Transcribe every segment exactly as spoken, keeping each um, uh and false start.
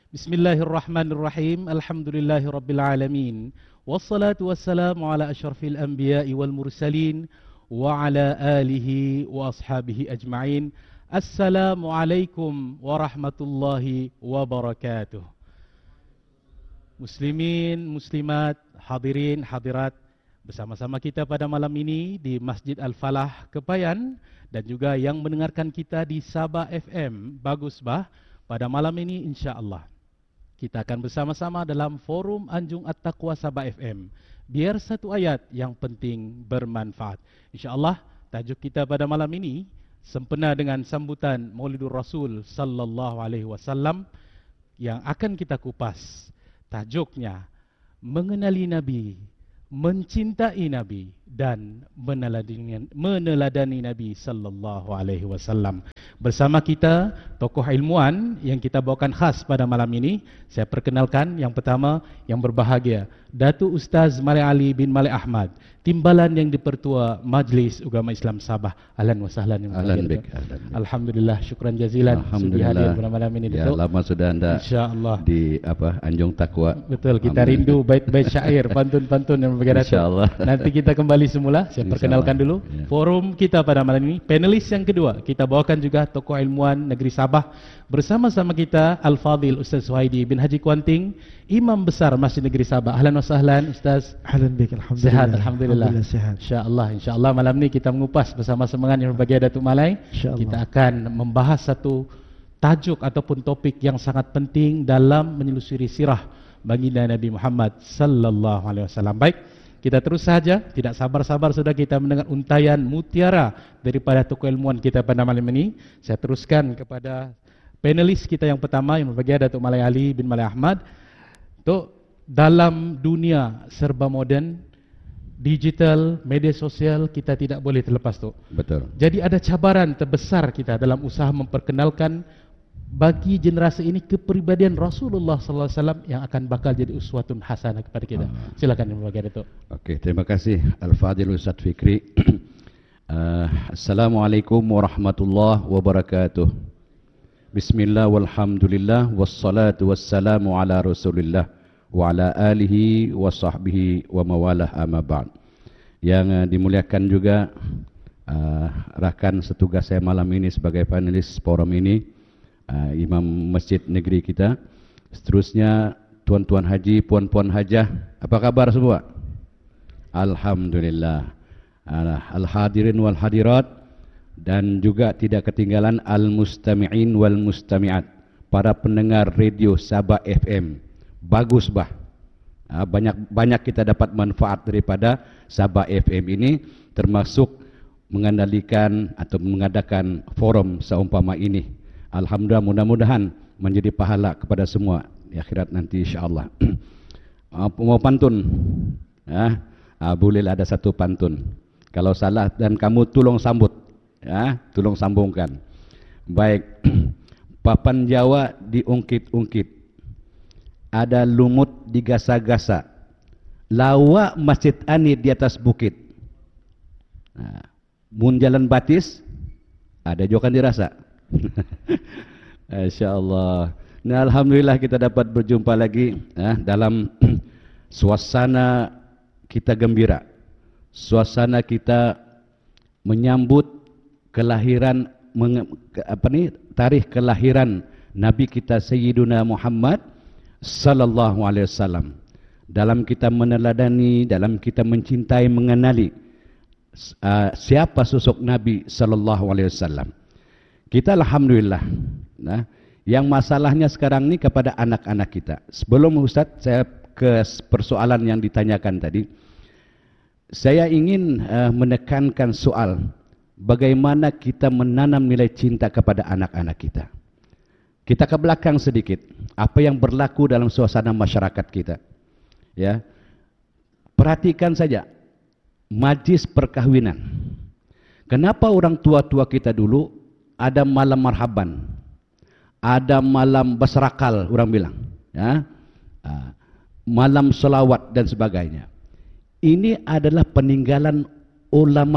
Bismillahirrahmanirrahim. Alhamdulillahirabbil alamin. Wassalatu wassalamu ala asyrafil anbiya'i wal mursalin wa ala alihi wa ashabihi ajma'in. Assalamualaikum warahmatullahi wabarakatuh. Muslimin, muslimat, hadirin, hadirat, bersama-sama kita pada malam ini di Masjid Al-Falah Kepayan dan juga yang mendengarkan kita di Sabah F M Bagus Bah pada malam ini insya-Allah. Kita akan bersama-sama dalam forum Anjung At-Taqwa Sabah F M. Biar satu ayat yang penting bermanfaat. InsyaAllah tajuk kita pada malam ini sempena dengan sambutan Maulidur Rasul sallallahu alaihi wasallam yang akan kita kupas. Tajuknya mengenali Nabi, mencintai Nabi dan meneladani, meneladani Nabi sallallahu alaihi wasallam. Bersama kita tokoh ilmuwan yang kita bawakan khas pada malam ini. Saya perkenalkan yang pertama yang berbahagia, Datuk Ustaz Malik Ali bin Malik Ahmad, timbalan yang dipertua Majlis Ugama Islam Sabah. Ahlan wa sahlan. Ahlan bik. Alhamdulillah, syukran jazilan sudah hadir pada malam ini. Ya, lama sudah anda insyaallah di apa Anjung Taqwa. Betul, kita rindu bait-bait syair, pantun-pantun yang berbeda. Insyaallah. Nanti kita kembali semula. Saya perkenalkan dulu ya. Forum kita pada malam ini. Panelis yang kedua, kita bawakan juga tokoh ilmuwan negeri Sabah. Bersama-sama kita Al-Fadhil Ustaz Suhaidi bin Haji Kuanting, Imam Besar Masjid Negeri Sabah. Ahlan wa sahlan Ustaz. Ahlan bik, alhamdulillah. Sehat, alhamdulillah. Alhamdulillah sehat. Insya-Allah, insya-Allah malam ni kita mengupas bersama-sama dengan yang berbahagia Datuk Malai. Kita akan membahas satu tajuk ataupun topik yang sangat penting dalam menyelusuri sirah baginda Nabi Muhammad sallallahu alaihi wasallam. Baik, kita terus saja, tidak sabar-sabar sudah kita mendengar untayan mutiara daripada tokoh ilmuwan kita pada malam ini. Saya teruskan kepada panelis kita yang pertama yang berbahagia Datuk Malai Ali bin Malai Ahmad. Tok, dalam dunia serba moden, digital, media sosial, kita tidak boleh terlepas tu. Betul. Jadi ada cabaran terbesar kita dalam usaha memperkenalkan bagi generasi ini kepribadian Rasulullah sallallahu alaihi wasallam yang akan bakal jadi uswatun hasanah kepada kita. Ah. Silakan yang berbahagia Datuk. Okey, terima kasih Al-Fadhil Ustaz Fikri. uh, Assalamualaikum warahmatullahi wabarakatuh. Bismillah walhamdulillah wassalatu wassalamu ala Rasulillah wa ala alihi wa sahbihi wa mawalah amma ba'd. Yang uh, dimuliakan juga uh, rakan setugas saya malam ini sebagai panelis forum ini, uh, Imam Masjid Negeri kita. Seterusnya tuan-tuan haji, puan-puan hajah, apa kabar semua? Alhamdulillah. Uh, Al-hadirin wal hadirat, dan juga tidak ketinggalan al-mustami'in wal mustami'at, para pendengar radio Sabah F M. Bagus bah, banyak banyak kita dapat manfaat daripada Sabah F M ini, termasuk mengendalikan atau mengadakan forum seumpama ini. Alhamdulillah, mudah-mudahan menjadi pahala kepada semua di akhirat nanti insyaAllah. Mau pantun? Ya, bolehlah ada satu pantun. Kalau salah dan kamu tolong sambut, ya, tolong sambungkan. Baik. Papan Jawa diungkit-ungkit, ada lumut digasa-gasa, lawa masjid ani di atas bukit. Nah, mun jalan batis ada juga kan dirasa. Insyaallah. Nah, alhamdulillah kita dapat berjumpa lagi eh, dalam suasana kita gembira, suasana kita menyambut kelahiran menge, apa nih tarikh kelahiran Nabi kita Sayyiduna Muhammad sallallahu alaihi wasallam. Dalam kita meneladani, dalam kita mencintai, mengenali uh, siapa sosok Nabi sallallahu alaihi wasallam. Kita alhamdulillah, nah, yang masalahnya sekarang ni kepada anak-anak kita. Sebelum Ustaz saya ke persoalan yang ditanyakan tadi, saya ingin uh, menekankan soal bagaimana kita menanam nilai cinta kepada anak-anak kita. Kita ke belakang sedikit, apa yang berlaku dalam suasana masyarakat kita. Ya, perhatikan saja majlis perkahwinan. Kenapa orang tua-tua kita dulu ada malam marhaban, ada malam basrakal, orang bilang, ya, malam selawat dan sebagainya. Ini adalah peninggalan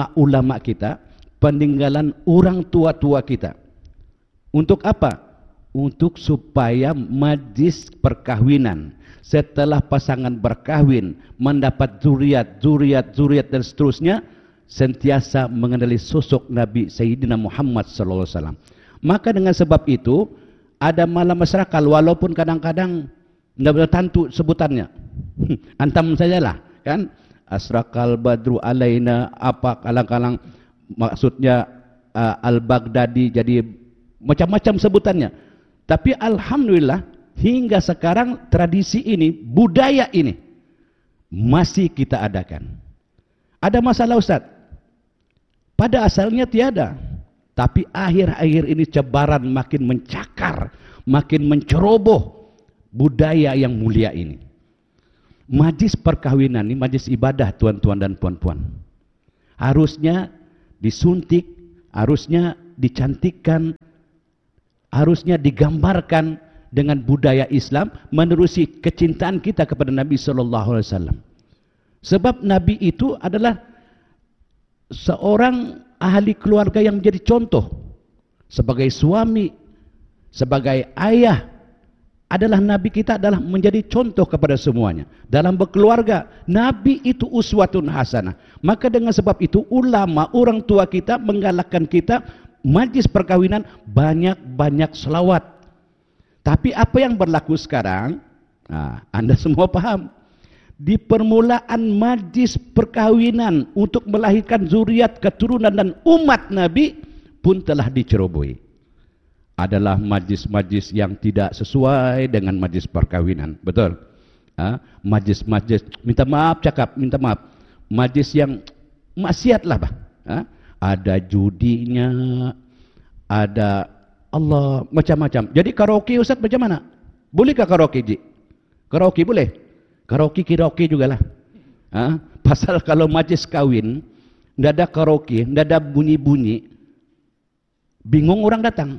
ulama-ulama kita, peninggalan orang tua-tua kita. Untuk apa? untuk supaya majlis perkahwinan setelah pasangan berkahwin mendapat zuriat, zuriat, zuriat dan seterusnya sentiasa mengenali sosok Nabi Sayyidina Muhammad sallallahu alaihi wasallam. Maka dengan sebab itu ada malam masyarakat walaupun kadang-kadang tidak bertentu sebutannya. Antam sajalah kan, asrakal badru alaina, apa kalang-kalang maksudnya uh, al-Baghdadi, jadi macam-macam sebutannya. Tapi alhamdulillah hingga sekarang tradisi ini, budaya ini masih kita adakan. Ada masalah Ustaz? Pada asalnya tiada, tapi akhir-akhir ini cebaran makin mencakar, makin menceroboh budaya yang mulia ini. Majlis perkahwinan ini majlis ibadah tuan-tuan dan puan-puan. Harusnya disuntik, harusnya dicantikkan, harusnya digambarkan dengan budaya Islam menerusi kecintaan kita kepada Nabi sallallahu alaihi wasallam. Sebab Nabi itu adalah seorang ahli keluarga yang menjadi contoh sebagai suami, sebagai ayah. Adalah Nabi kita adalah menjadi contoh kepada semuanya. Dalam berkeluarga, Nabi itu uswatun hasanah. Maka dengan sebab itu ulama, orang tua kita menggalakkan kita majlis perkawinan banyak-banyak selawat. Tapi apa yang berlaku sekarang, nah, Anda semua paham. Di permulaan majlis perkawinan untuk melahirkan zuriat, keturunan dan umat Nabi pun telah dicerobohi. Adalah majlis-majlis yang tidak sesuai dengan majlis perkawinan. Betul? Ha? Majlis-majlis, minta maaf cakap, minta maaf. Majlis yang maksiat lah, bah. Ha? Ada judinya, ada Allah, macam-macam. Jadi karaoke Ustaz macam mana? Bolehkah karaoke, Ji? Karaoke boleh? Karaoke, karaoke jugalah. Ha? Pasal kalau majlis kawin, tidak ada karaoke, tidak ada bunyi-bunyi, bingung orang datang.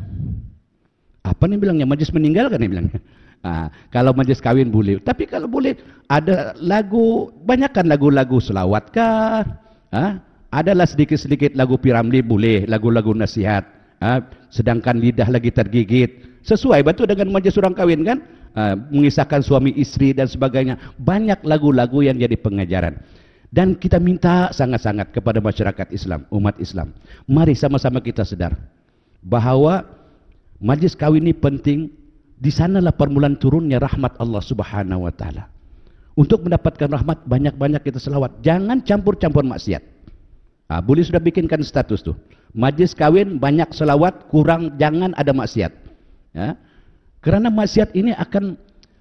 Apa nih bilangnya? Majlis meninggal kan nih bilangnya. Nah, kalau majlis kawin boleh. Tapi kalau boleh ada lagu, banyakkan lagu-lagu selawat kah? Ha? Adalah sedikit-sedikit lagu Piramli boleh, lagu-lagu nasihat. Ha? Sedangkan lidah lagi tergigit. Sesuai betul dengan majlis orang kawin kan? Ha? Mengisahkan suami istri dan sebagainya. Banyak lagu-lagu yang jadi pengajaran. Dan kita minta sangat-sangat kepada masyarakat Islam, umat Islam. Mari sama-sama kita sedar bahawa majlis kawin ini penting. Di sanalah permulaan turunnya rahmat Allah Subhanahu wa taala. Untuk mendapatkan rahmat banyak-banyak kita selawat. Jangan campur-campur maksiat. Ah, boleh sudah bikinkan status tuh. Majlis kawin banyak selawat, kurang jangan ada maksiat. Ya. Karena maksiat ini akan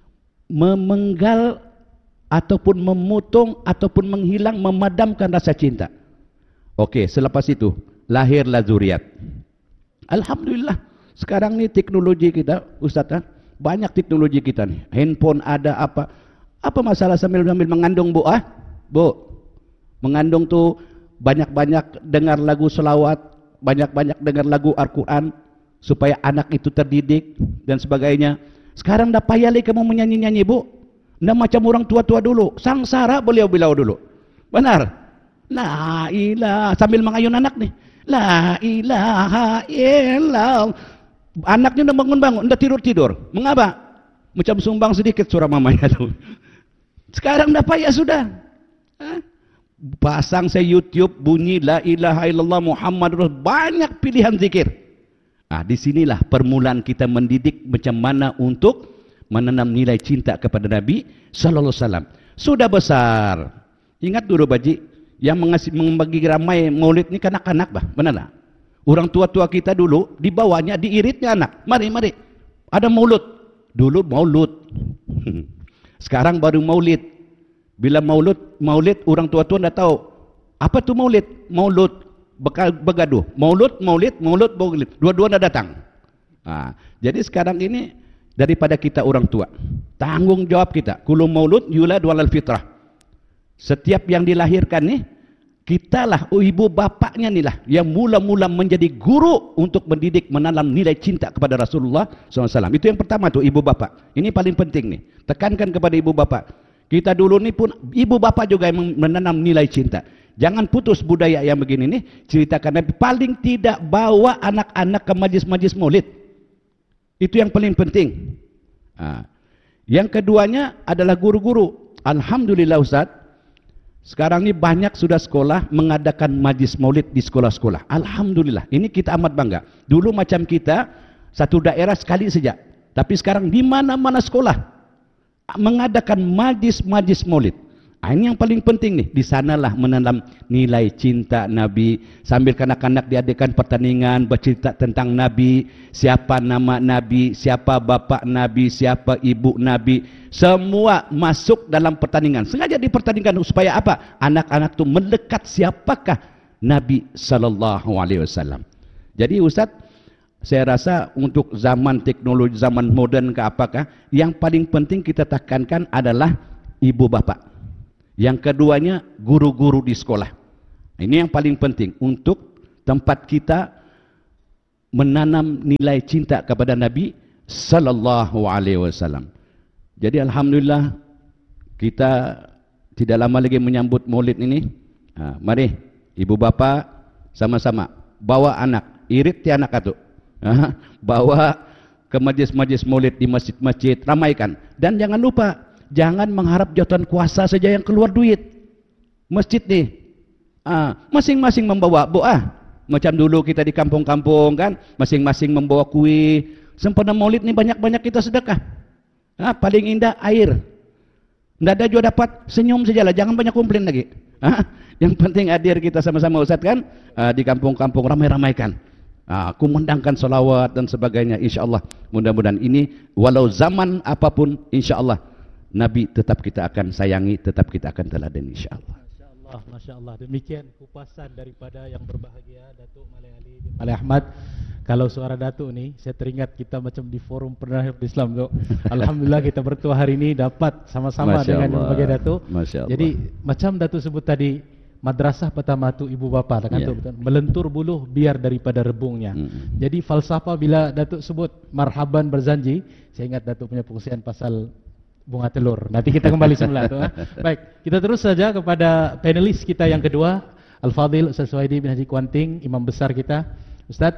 memenggal ataupun memotong ataupun menghilang, memadamkan rasa cinta. Oke, selepas itu lahirlah zuriat. Alhamdulillah. Sekarang ni teknologi kita, Ustaz, kan? Banyak teknologi kita nih. Handphone ada apa? Apa masalah sambil-sambil mengandung, Bu? Ah? Bu, mengandung tuh banyak-banyak dengar lagu selawat, banyak-banyak dengar lagu Al-Quran, supaya anak itu terdidik dan sebagainya. Sekarang dah payah lagi kamu menyanyi-nyanyi, Bu. Nggak macam orang tua-tua dulu. Sangsara beliau-beliau dulu. Benar? La ilaha, sambil mengayun anak nih. La ilaha illallah. Anaknya udah bangun-bangun, udah tidur-tidur. Mengapa? Macam sumbang sedikit surah mamanya tuh. Sekarang dah payah sudah. Hah? Pasang saya YouTube bunyi la ilaha illallah Muhammad Rasul, banyak pilihan zikir. Ah, disinilah permulaan kita mendidik macam mana untuk menanam nilai cinta kepada Nabi sallallahu alaihi wasallam. Sudah besar. Ingat dulu Baji, yang mengasih membagi ramai maulid ni kanak-kanak bah, benar tak? Orang tua-tua kita dulu dibawanya, diiritnya anak. Mari, mari. Ada maulud. Dulu maulud. Sekarang baru maulid. Bila maulud, maulid orang tua-tua dah tahu. Apa tu maulid? Maulud begaduh. Maulud, maulid, maulud, maulid. Dua-dua dah datang. Nah, jadi sekarang ini daripada kita orang tua, tanggung jawab kita. Kullu maulud yulad walal fitrah. Setiap yang dilahirkan ni, kitalah oh, ibu bapaknya inilah yang mula-mula menjadi guru untuk mendidik, menanam nilai cinta kepada Rasulullah sallallahu alaihi wasallam. Itu yang pertama tuh, ibu bapak. Ini paling penting nih. Tekankan kepada ibu bapak. Kita dulu ni pun ibu bapak juga yang menanam nilai cinta. Jangan putus budaya yang begini nih. Ceritakan Nabi paling tidak bawa anak-anak ke majlis-majlis maulid. Itu yang paling penting. Ha. Yang keduanya adalah guru-guru. Alhamdulillah Ustaz, sekarang ini banyak sudah sekolah mengadakan majlis maulid di sekolah-sekolah. Alhamdulillah, ini kita amat bangga. Dulu macam kita, satu daerah sekali saja. Tapi sekarang di mana-mana sekolah mengadakan majlis-majlis maulid. Ini yang paling penting nih. Di sanalah menanam nilai cinta Nabi. Sambil kanak-kanak diadakan pertandingan bercerita tentang Nabi, siapa nama Nabi, siapa bapa Nabi, siapa ibu Nabi. Semua masuk dalam pertandingan. Sengaja dipertandingkan supaya apa? Anak-anak itu mendekat siapakah Nabi sallallahu alaihi wasallam. Jadi Ustaz, saya rasa untuk zaman teknologi, zaman moden ke apakah, yang paling penting kita tekankan adalah ibu bapa. Yang keduanya guru-guru di sekolah. Ini yang paling penting untuk tempat kita menanam nilai cinta kepada Nabi sallallahu alaihi wasallam. Jadi alhamdulillah kita tidak lama lagi menyambut Maulid ini. Ha, mari ibu bapa sama-sama bawa anak, irit ti anak atu. Ha, bawa ke majlis-majlis Maulid di masjid-masjid, ramaikan. Dan jangan lupa, jangan mengharap jabatan kuasa saja yang keluar duit. Masjid nih, ah, masing-masing membawa doa. Macam dulu kita di kampung-kampung kan, masing-masing membawa kuih. Sempena Maulid nih banyak-banyak kita sedekah. Ah, paling indah air. Tidak ada juga dapat, senyum sajalah, jangan banyak komplain lagi. Ah, yang penting hadir kita sama-sama Ustaz kan, ah, di kampung-kampung ramai-ramaikan. Ah, kumandangkan salawat dan sebagainya. InsyaAllah mudah-mudahan ini walau zaman apapun, insyaAllah Nabi tetap kita akan sayangi, tetap kita akan teladan insyaAllah. Masya Allah, Masya Allah. Demikian kupasan daripada yang berbahagia Datuk Malay Ali bin Malay Ahmad. Kalau suara Datuk ni, saya teringat kita macam di forum pernah Islam tu. Alhamdulillah kita bertua hari ini dapat sama-sama dengan berbagai Datuk. Jadi macam Datuk sebut tadi, madrasah pertama tu ibu bapa, kan yeah. Betul. Melentur buluh biar daripada rebungnya. Mm-hmm. Jadi falsafah bila Datuk sebut marhaban berzanji, saya ingat Datuk punya pengusian pasal bunga telur. Nanti kita kembali semula tu. Baik, kita terus saja kepada panelis kita yang kedua, Al-Fadhil Ustaz Suhaidi bin Haji Kuanting, imam besar kita. Ustaz,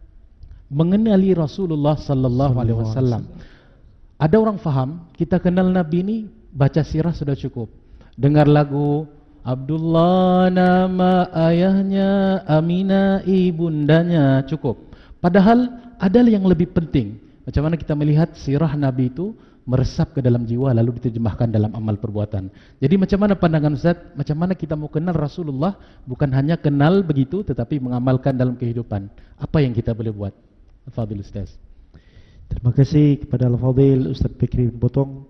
mengenali Rasulullah sallallahu alaihi wasallam. Ada orang faham, kita kenal Nabi ini baca sirah sudah cukup. Dengar lagu Abdullah nama ayahnya, Aminah ibundanya, cukup. Padahal ada yang lebih penting. Macam mana kita melihat sirah Nabi itu meresap ke dalam jiwa lalu diterjemahkan dalam amal perbuatan. Jadi macam mana pandangan Ustaz? Macam mana kita mau kenal Rasulullah, bukan hanya kenal begitu tetapi mengamalkan dalam kehidupan. Apa yang kita boleh buat? Al-Fadhil Ustaz. Terima kasih kepada Al-Fadhil Ustaz Fikri bin Botong.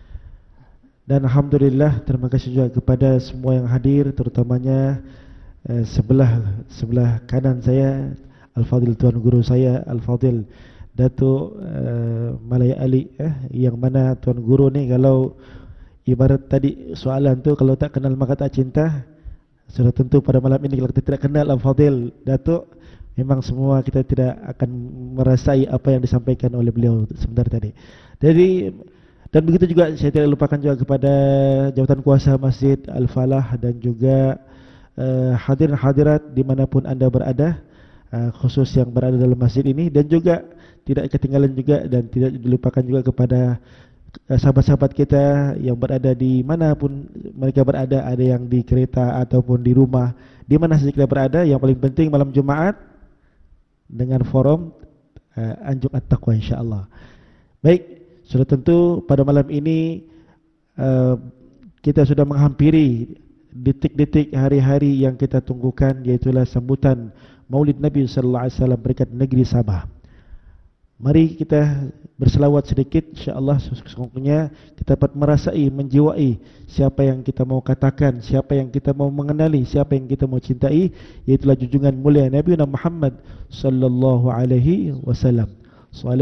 Dan alhamdulillah terima kasih juga kepada semua yang hadir, terutamanya eh, sebelah sebelah kanan saya Al-Fadhil tuan guru saya Al-Fadhil Datuk uh, Malay Ali, eh, yang mana tuan guru ni kalau ibarat tadi soalan tu, kalau tak kenal maka tak cinta. Sudah tentu pada malam ini kalau kita tidak kenal Al-Fadhil Datuk, memang semua kita tidak akan merasai apa yang disampaikan oleh beliau sebentar tadi. Jadi dan begitu juga saya tidak lupakan juga kepada jawatan kuasa Masjid Al-Falah dan juga uh, hadirin hadirat dimanapun anda berada, uh, khusus yang berada dalam masjid ini, dan juga tidak ketinggalan juga dan tidak dilupakan juga kepada sahabat-sahabat kita yang berada di manapun mereka berada, ada yang di kereta ataupun di rumah, di mana saja kita berada. Yang paling penting malam Jumaat dengan forum uh, Anjuk At-Taqwa insyaAllah. Baik, sudah tentu pada malam ini uh, kita sudah menghampiri detik-detik hari-hari yang kita tunggukan, yaitulah sambutan Maulid Nabi sallallahu alaihi wasallam berkat negeri Sabah. Mari kita berselawat sedikit, insyaAllah sesungguhnya kita dapat merasai, menjiwai siapa yang kita mau katakan, siapa yang kita mau mengenali, siapa yang kita mau cintai, yaitulah junjungan mulia Nabi Muhammad sallallahu alaihi wasallam.